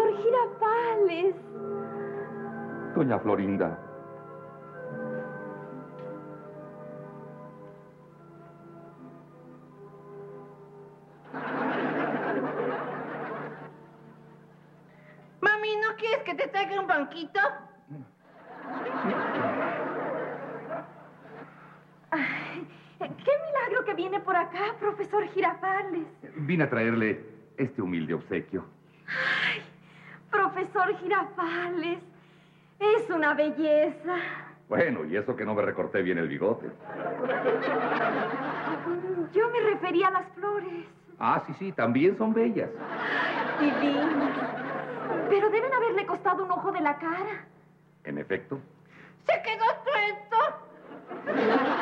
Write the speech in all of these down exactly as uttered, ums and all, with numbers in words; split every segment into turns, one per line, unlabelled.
Profesor Girafales.
Doña Florinda.
Mami, ¿no quieres que te traiga un banquito?
Ay, qué milagro que viene por acá, profesor Girafales.
Vine a traerle este humilde obsequio.
Ay, profesor Girafales, es una belleza.
Bueno, y eso que no me recorté bien el bigote.
Yo me refería a las flores.
Ah, sí, sí, también son bellas.
Divinas. Pero deben haberle costado un ojo de la cara.
En efecto.
¡Se quedó suelto!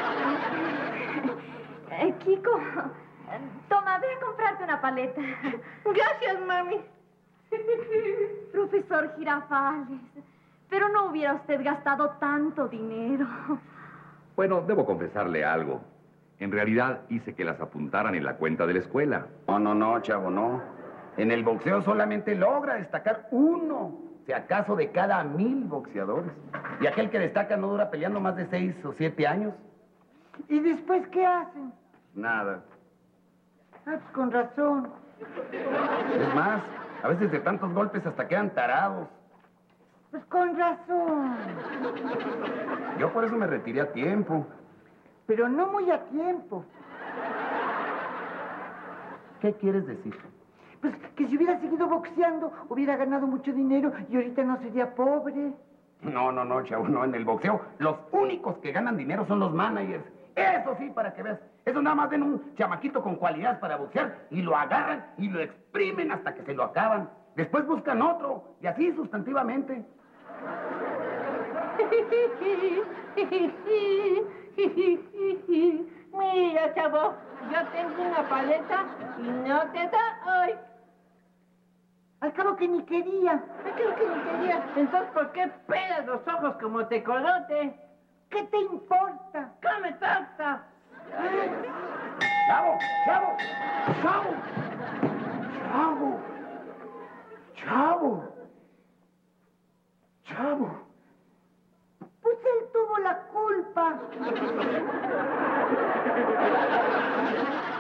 Eh, Kiko, toma, ve a comprarte una paleta.
Gracias, mami.
Profesor Girafales, pero no hubiera usted gastado tanto dinero.
Bueno, debo confesarle algo. En realidad hice que las apuntaran en la cuenta de la escuela.
No, no, no, chavo, no. En el boxeo solamente logra destacar uno, si acaso de cada mil boxeadores. Y aquel que destaca no dura peleando más de seis o siete años.
¿Y después qué hacen?
Nada.
Ah, pues con razón.
Es más, a veces de tantos golpes hasta quedan tarados.
Pues con razón.
Yo por eso me retiré a tiempo.
Pero no muy a tiempo.
¿Qué quieres decir?
Pues que si hubiera seguido boxeando, hubiera ganado mucho dinero y ahorita no sería pobre.
No, no, no, chavo, no. En el boxeo, los únicos que ganan dinero son los managers. Eso sí, para que veas. Eso nada más ven un chamaquito con cualidades para boxear y lo agarran y lo exprimen hasta que se lo acaban. Después buscan otro y así sustantivamente.
Mira, chavo, yo tengo una paleta y no te da hoy.
Al cabo que ni quería.
Creo que ni quería. Entonces, ¿por qué pelas los ojos como tecolote?
¿Qué te importa?
¡Come torta!
¡Chavo! ¡Chavo! ¡Chavo! ¡Chavo! ¡Chavo! ¡Chavo!
Pues él tuvo la culpa.